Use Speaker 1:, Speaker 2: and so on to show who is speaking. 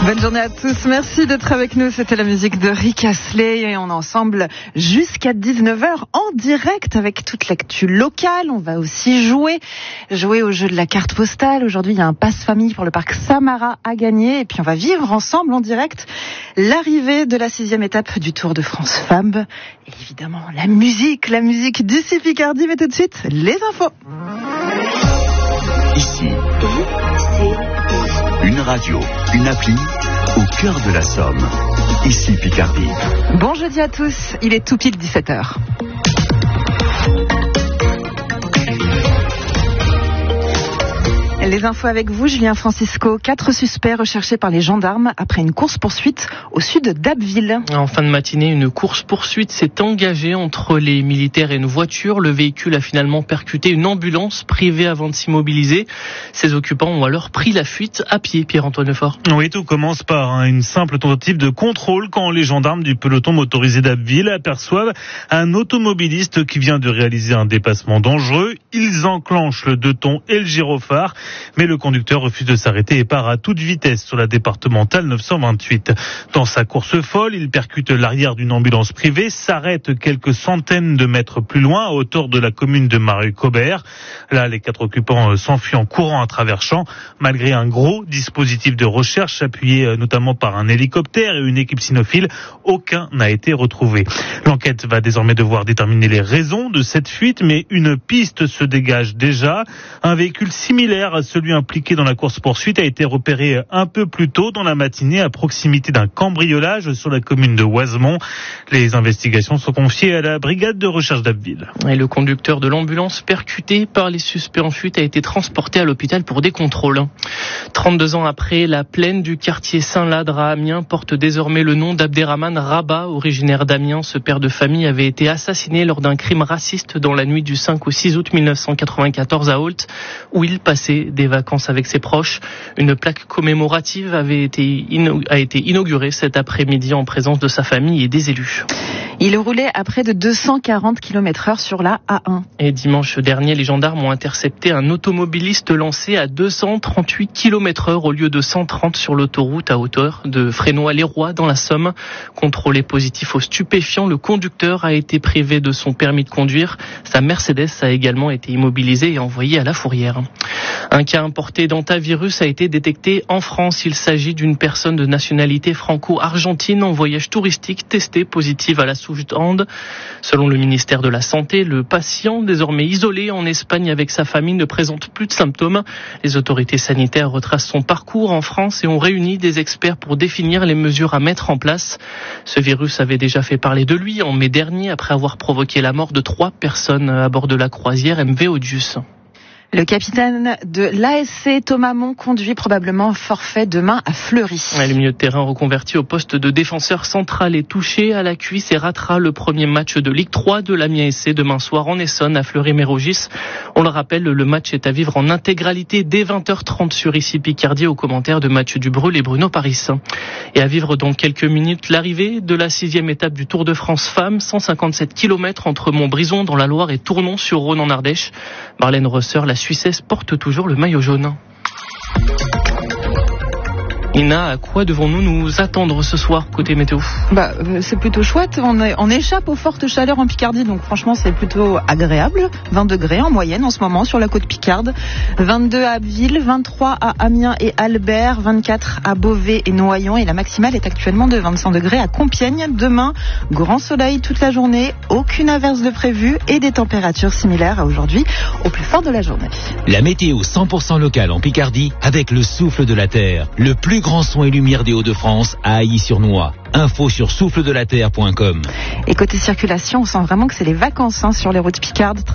Speaker 1: Bonne journée à tous, merci d'être avec nous. C'était la musique de Rick Astley et on est ensemble jusqu'à 19h en direct avec toute l'actu locale. On va aussi jouer au jeu de la carte postale. Aujourd'hui, il y a un passe-famille pour le parc Samara à gagner et puis on va vivre ensemble en direct l'arrivée de la 6e étape du Tour de France Femmes. Et évidemment, la musique d'ici Picardie, mais tout de suite, les infos.
Speaker 2: Ici, une radio, une appli, au cœur de la Somme. Ici Picardie.
Speaker 1: Bon jeudi à tous, il est tout pile 17h. Les infos avec vous, Julien Francisco. 4 suspects recherchés par les gendarmes après une course-poursuite au sud d'Abbeville.
Speaker 3: En fin de matinée, une course-poursuite s'est engagée entre les militaires et une voiture. Le véhicule a finalement percuté une ambulance privée avant de s'immobiliser. Ses occupants ont alors pris la fuite à pied, Pierre-Antoine Lefort.
Speaker 4: Oui, tout commence par une simple tentative de contrôle quand les gendarmes du peloton motorisé d'Abbeville aperçoivent un automobiliste qui vient de réaliser un dépassement dangereux. Ils enclenchent le 2 tons et le gyrophare. Mais le conducteur refuse de s'arrêter et part à toute vitesse sur la départementale 928. Dans sa course folle, il percute l'arrière d'une ambulance privée, s'arrête quelques centaines de mètres plus loin, à hauteur de la commune de Marieux-Cobert. Là, les 4 occupants s'enfuient en courant à travers champs, malgré un gros dispositif de recherche appuyé notamment par un hélicoptère et une équipe cynophile. Aucun n'a été retrouvé. L'enquête va désormais devoir déterminer les raisons de cette fuite, mais une piste se dégage déjà. Un véhicule similaire à celui impliqué dans la course-poursuite a été repéré un peu plus tôt dans la matinée à proximité d'un cambriolage sur la commune de Oisemont. Les investigations sont confiées à la brigade de recherche d'Abbeville.
Speaker 3: Et le conducteur de l'ambulance percuté par les suspects en fuite a été transporté à l'hôpital pour des contrôles. 32 ans après, la plaine du quartier Saint-Ladre à Amiens porte désormais le nom d'Abderrahmane Rabat, originaire d'Amiens. Ce père de famille avait été assassiné lors d'un crime raciste dans la nuit du 5 au 6 août 1994 à Ault, où il passait des vacances avec ses proches. Une plaque commémorative a été inaugurée cet après-midi en présence de sa famille et des élus.
Speaker 1: Il roulait à près de 240 km/h sur la A1.
Speaker 3: Et dimanche dernier, les gendarmes ont intercepté un automobiliste lancé à 238 km/h au lieu de 130 sur l'autoroute à hauteur de Fresnoy-les-Rois dans la Somme. Contrôlé positif aux stupéfiants, le conducteur a été privé de son permis de conduire. Sa Mercedes a également été immobilisée et envoyée à la fourrière. Un cas importé d'hantavirus a été détecté en France. Il s'agit d'une personne de nationalité franco-argentine en voyage touristique testée positive à la souche d'Ande. Selon le ministère de la Santé, le patient, désormais isolé en Espagne avec sa famille, ne présente plus de symptômes. Les autorités sanitaires retracent son parcours en France et ont réuni des experts pour définir les mesures à mettre en place. Ce virus avait déjà fait parler de lui en mai dernier après avoir provoqué la mort de 3 personnes à bord de la croisière MV Odius.
Speaker 1: Le capitaine de l'ASC Thomas Mon conduit probablement forfait demain à Fleury.
Speaker 3: Le milieu de terrain reconverti au poste de défenseur central est touché à la cuisse et ratera le premier match de Ligue 3 de l'Amiens SC demain soir en Essonne à Fleury-Mérogis. On le rappelle, le match est à vivre en intégralité dès 20h30 sur Ici Picardie aux commentaires de Mathieu Dubrul et Bruno Paris. Et à vivre dans quelques minutes l'arrivée de la 6e étape du Tour de France Femmes, 157 km entre Montbrison dans la Loire et Tournon-sur-Rhône en Ardèche. Marlène Rosser, la Suissesse, porte toujours le maillot jaune. Ina, à quoi devons-nous nous attendre ce soir côté météo ?
Speaker 1: C'est plutôt chouette. On échappe aux fortes chaleurs en Picardie, donc franchement c'est plutôt agréable. 20 degrés en moyenne en ce moment sur la côte Picarde. 22 à Abbeville, 23 à Amiens et Albert, 24 à Beauvais et Noyon. Et la maximale est actuellement de 25 degrés à Compiègne. Demain, grand soleil toute la journée, aucune averse de prévue et des températures similaires à aujourd'hui au plus fort de la journée.
Speaker 5: La météo 100% locale en Picardie avec le souffle de la terre. Le plus grand son et lumière des Hauts-de-France à Ailly-sur-Noix. Info sur souffledelaterre.com.
Speaker 1: Et côté circulation, on sent vraiment que c'est les vacances sur les routes picardes.